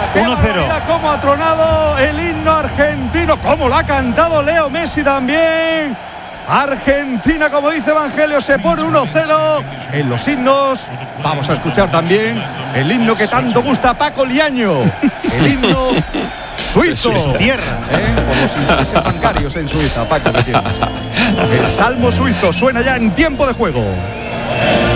¡Qué barbaridad! Cómo ha tronado el himno argentino, cómo lo ha cantado Leo Messi también. Argentina, como dice Evangelio, se pone 1-0 en los himnos. Vamos a escuchar también el himno que tanto gusta a Paco Liaño, el himno suizo. Es su tierra. Por los intereses bancarios en Suiza, Paco, que tienes. El salmo suizo suena ya en tiempo de juego.